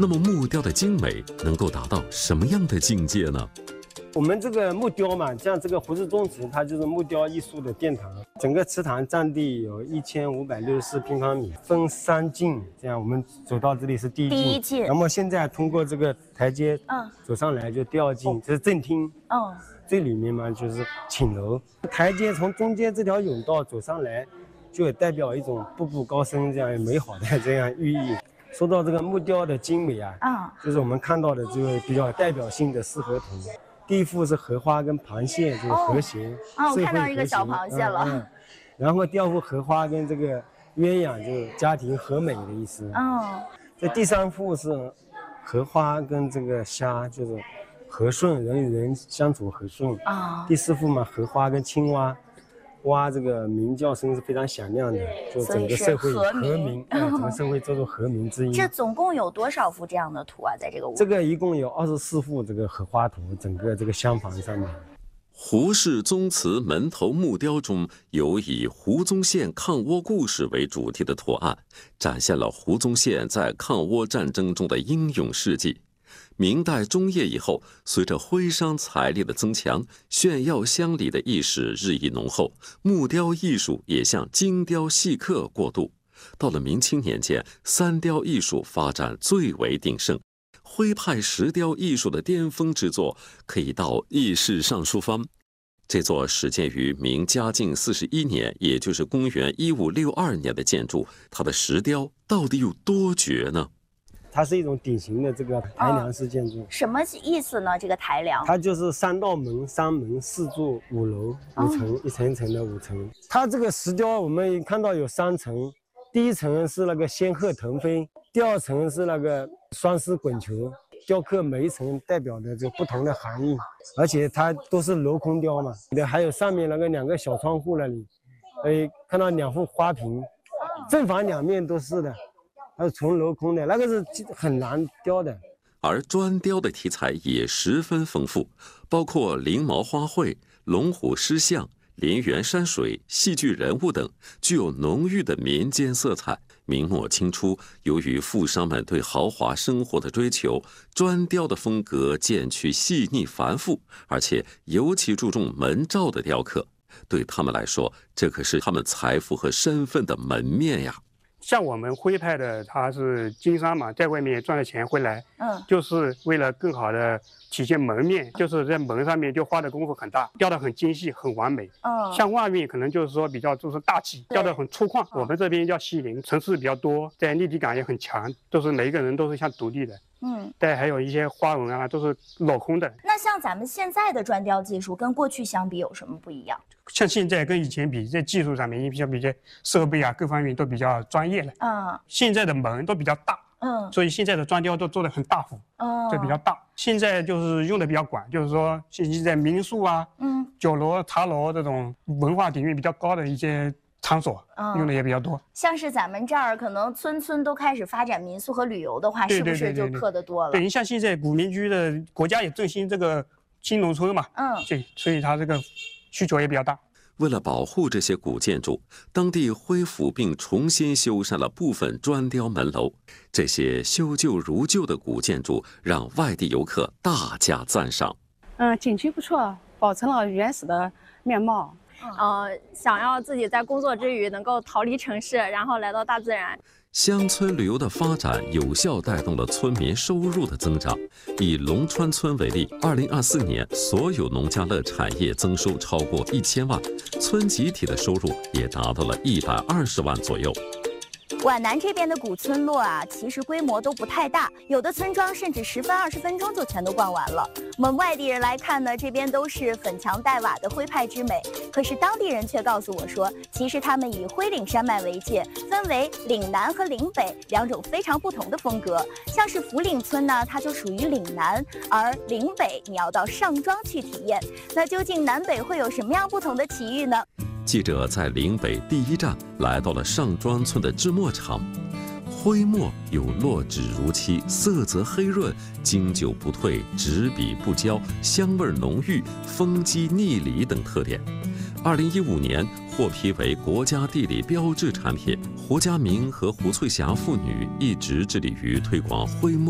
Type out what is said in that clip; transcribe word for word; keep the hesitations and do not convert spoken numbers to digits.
那么木雕的精美能够达到什么样的境界呢？ 我们这个木雕嘛，像这个胡氏宗祠，它就是木雕艺术的殿堂。整个祠堂占地有一千五百六十四平方米，分三进。这样我们走到这里是第一进， 第一进。 那么现在通过这个台阶，嗯，走上来就第二进，这是正厅。嗯，这里面嘛就是寝楼。台阶从中间这条甬道走上来，就代表一种步步高升这样美好的这样寓意。说到这个木雕的精美啊，嗯，就是我们看到的这个比较代表性的四合图。第一幅是荷花跟螃蟹这个和谐， 哦，我看到一个小螃蟹了。 嗯嗯、然后第二幅荷花跟这个鸳鸯，就是家庭和美的意思。哦，这第三幅是荷花跟这个虾，就是和顺，人与人相处和顺。啊、哦，第四幅嘛，荷花跟青蛙。蛙这个鸣叫声是非常响亮的，就整个社会和鸣，哎，整个社会叫做和鸣之音。 这总共有多少幅这样的图啊？在这个屋？ 这个一共有二十四幅这个荷花图，整个这个厢房上面。 胡氏宗祠门头木雕中有以胡宗宪抗倭故事为主题的图案，展现了胡宗宪在抗倭战争中的英勇事迹。明代中叶以后，随着徽商财力的增强，炫耀乡里的意识日益浓厚，木雕艺术也向精雕细刻过渡。到了明清年间，三雕艺术发展最为鼎盛。徽派石雕艺术的巅峰之作，可以到议事尚书坊。这座始建于明嘉靖四十一年，也就是公元一五六二年的建筑，它的石雕到底有多绝呢？ 它是一种典型的这个台梁式建筑。哦、 什么意思呢？这个台梁？ 它就是三道门、三门、四柱、五楼、五层，哦、一层一层的五层。它这个石雕我们看到有三层，第一层是那个仙鹤腾飞，第二层是那个双狮滚球。雕刻每一层代表的就不同的含义，而且它都是镂空雕嘛。还有上面那个两个小窗户那里，哎，看到两幅花瓶，正反两面都是的。它是纯镂空的，那个是很难雕的。 而砖雕的题材也十分丰富，包括翎毛花卉、龙虎狮象、林园山水、戏剧人物等，具有浓郁的民间色彩。明末清初，由于富商们对豪华生活的追求，砖雕的风格渐趋细腻繁复，而且尤其注重门罩的雕刻。对他们来说，这可是他们财富和身份的门面呀。 像我们徽派的，他是经商嘛，在外面赚了钱回来，嗯，就是为了更好的体现门面，就是在门上面就花的功夫很大，雕得很精细，很完美。嗯，像外面可能就是说比较就是大气，雕得很粗犷。我们这边叫西陵，层次比较多，在立体感也很强，都是每一个人都是像独立的。嗯，对，还有一些花纹啊，都是镂空的。 那像咱们现在的砖雕技术跟过去相比有什么不一样？ 像现在跟以前比，在技术上面，比较比较设备啊各方面都比较专业了。嗯，现在的门都比较大。嗯，所以现在的砖雕都做得很大幅。哦，对，比较大。现在就是用的比较广，就是说现在民宿啊，嗯，酒楼、茶楼这种文化底蕴比较高的一些场所，嗯，用的也比较多。 像是咱们这儿可能村村都开始发展民宿和旅游的话，是不是就刻得多了？ 对，你像现在古民居的国家也振兴这个新农村嘛，嗯，对，所以它这个需求也比较大。 为了保护这些古建筑，当地恢复并重新修缮了部分砖雕门楼。这些修旧如旧的古建筑让外地游客大加赞赏。 嗯，景区不错，保存了原始的面貌。 呃，想要自己在工作之余能够逃离城市，然后来到大自然。 乡村旅游的发展有效带动了村民收入的增长。以龙川村为例，二零二四年所有农家乐产业增收超过一千万，村集体的收入也达到了一百二十万左右。 皖南这边的古村落啊，其实规模都不太大，有的村庄甚至十分二十分钟就全都逛完了。我们外地人来看呢，这边都是粉墙黛瓦的徽派之美，可是当地人却告诉我说，其实他们以徽岭山脉为界，分为岭南和岭北两种非常不同的风格。像是福岭村呢，它就属于岭南，而岭北你要到上庄去体验。那究竟南北会有什么样不同的奇遇呢？ 记者在岭北第一站来到了上庄村的制墨厂。徽墨有落纸如漆、色泽黑润、经久不褪、执笔不焦、香味浓郁、风肌逆理等特点。二零一五年获批为国家地理标志产品。胡家明和胡翠霞父女一直致力于推广徽墨